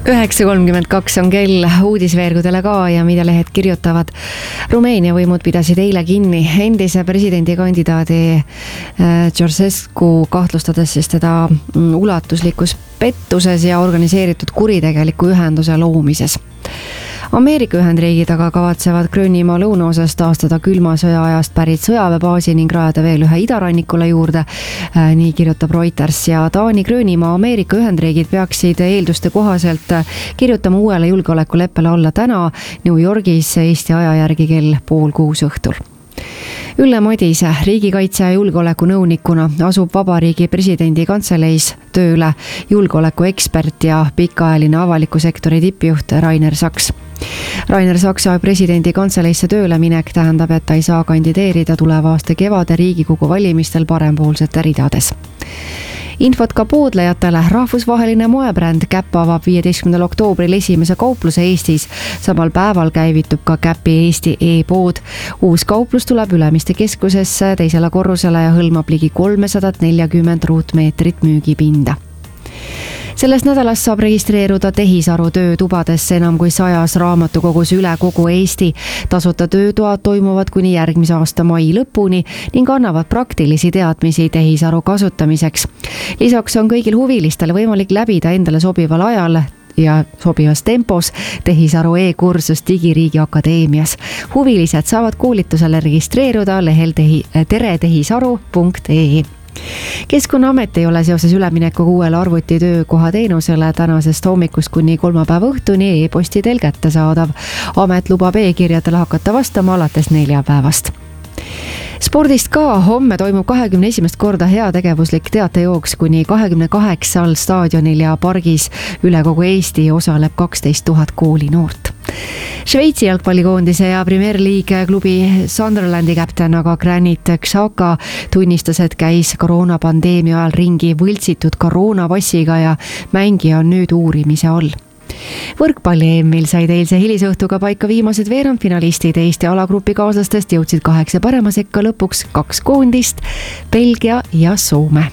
9:32 on kell, uudisveergudele ka ja mida lehed kirjutavad. Rumeenia võimud pidasid eile kinni endise presidendikandidaadi Ceausescu, kahtlustades siis teda ulatuslikus pettuses ja organiseeritud kuritegeliku ühenduse loomises. Ameerika Ühendriigid aga kavatsevad Gröönimaa lõunaosas taastada külma sõja ajast pärit sõjaväebaasi ning rajada veel ühe idarannikule juurde, nii kirjutab Reuters, ja Taani, Gröönimaa, Ameerika Ühendriigid peaksid eelduste kohaselt kirjutama uuele julgeolekuleppele alla täna New Yorgis Eesti aja järgi kell 5:30 õhtul. Ülle Madise riigikaitse ja julgeoleku nõunikuna asub Vabariigi presidendi kantseleis tööle julgeolekuekspert ja pikaajaline avaliku sektori tippjuht Rainer Saks. Rainer Saksa presidendi kantseleisse tööle minek tähendab, et ta ei saa kandideerida tuleva aasta kevade Riigikogu valimistel parempoolsete ridades. Infot ka poodlejatele. Rahvusvaheline moebränd Gap avab 15. oktoobril esimese kaupluse Eestis. Samal päeval käivitub ka Gapi Eesti e-pood. Uus kauplus tuleb Ülemiste keskusesse teisele korrusele ja hõlmab ligi 340 ruutmeetrit müügipinda. Selles nädalas saab registreeruda tehisaru töötubadesse enam kui 100 raamatukogus üle kogu Eesti. Tasuta töötoad toimuvad kuni järgmise aasta mai lõpuni ning annavad praktilisi teadmisi tehisaru kasutamiseks. Lisaks on kõigil huvilistel võimalik läbida endale sobival ajal ja sobivas tempos tehisaru e-kursus Digiriigi Akadeemias. Huvilised saavad koolitusele registreeruda lehel teretehisaru.ee. Keskkonnaamet ei ole seoses üleminekuga uuele arvuti töökoha teenusele tänasest hommikust kuni kolmapäeva õhtuni e-posti teel kättesaadav. Amet lubab e-kirjadele hakata vastama alates neljapäevast. Spordist ka. Homme toimub 21. korda heategevuslik teatejooks kuni 28 staadionil ja pargis üle kogu Eesti osaleb 12 000 koolinoort. Šveitsi jalgpallikoondise ja Premier League klubi Sunderlandi kapten aga Granit Xhaka tunnistas, et käis koroonapandeemia ajal ringi võltsitud koroonapassiga ja mängija on nüüd uurimise all. Võrkpalli EM-il said eilse hilisõhtuga paika viimased veerandfinalistid. Eesti alagrupi kaaslastest jõudsid 8 parema sekka lõpuks 2 koondist, Belgia ja Soome.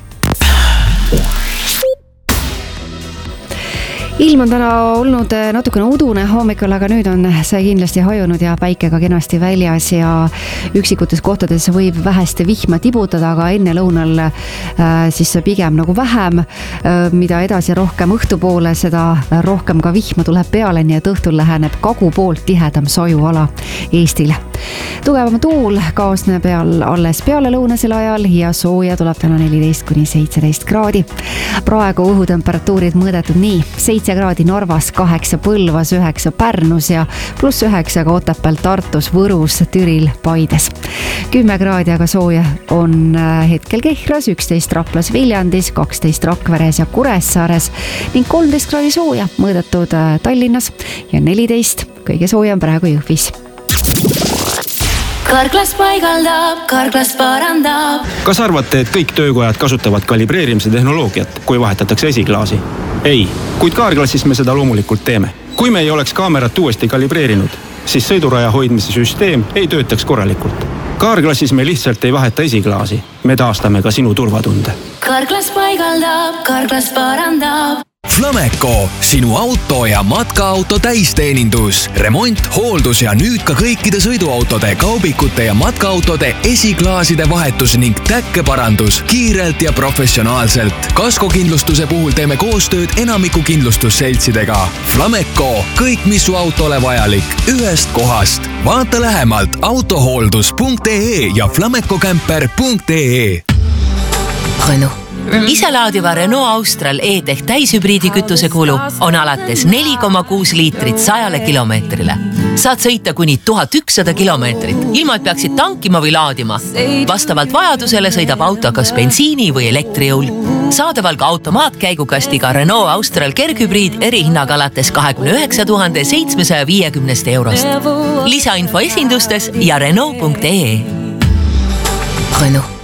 Ilm on täna olnud natukene udune hommikul, aga nüüd on see kindlasti hajunud ja päike ka kenasti väljas ja üksikutes kohtades võib väheste vihma tibutada, aga enne lõunal siis pigem nagu vähem. Mida edasi rohkem õhtupoole, seda rohkem ka vihma tuleb peale, nii et õhtul läheneb kagu poolt tihedam sajuala Eestile. Tugevam tuul kaasneb alles peale lõunasel ajal ja sooja tuleb täna 14–17 kraadi. Praegu õhutemperatuurid mõõdetud nii: 7 kraadi Narvas, 8 Põlvas, 9 Pärnus ja +9 ka Otepääl, Tartus, Võrus, Türil, Paides. 10 kraadi aga sooja on hetkel Kehras, 11 Raplas, Viljandis, 12 Rakveres ja Kuressaares ning 13 kraadi sooja mõõdetud Tallinnas ja 14 kõige sooja on praegu Jõhvis. Karklas paigaldab, Karklas parandab. Kas arvate, et kõik töökojad kasutavad kalibreerimise tehnoloogiat, kui vahetatakse esiklaasi? Ei, kuid Karklassis me seda loomulikult teeme. Kui me ei oleks kaamerat uuesti kalibreerinud, siis sõiduraja hoidmise süsteem ei töötaks korralikult. Karklassis me lihtsalt ei vaheta esiklaasi. Me taastame ka sinu turvatunde. Karklas paigaldab, Karklas parandab. Flameco, sinu auto ja matkaauto täisteenindus, remont, hooldus ja nüüd ka kõikide sõiduautode, kaubikute ja matkaautode esiklaaside vahetus ning täkkeparandus kiirelt ja professionaalselt. Kaskokindlustuse puhul teeme koostööd enamiku kindlustusseltsidega. Flameco, kõik mis su autole vajalik, ühest kohast. Vaata lähemalt autohooldus.ee ja flamecocamper.ee. Renault. Iselaadiva Renault Austral E-Tech täishübriidi kütuse kulu on alates 4,6 liitrit 100 kilomeetrile. Saad sõita kuni 1100 kilomeetrit, ilma et peaksid tankima või laadima. Vastavalt vajadusele sõidab auto kas bensiini või elektrijõul. Saadaval ka automaatkäigukastiga Renault Austral kerghübriid erihinnaga alates 29 750 eurost. Lisainfo esindustes ja Renault.ee. Renault.